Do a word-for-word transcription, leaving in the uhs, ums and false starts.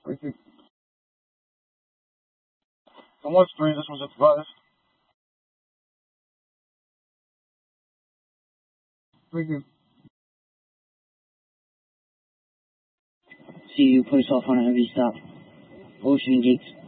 Thank you. So much three, this was advised. Thank you. See you, post off on a heavy stop. Ocean Geeks.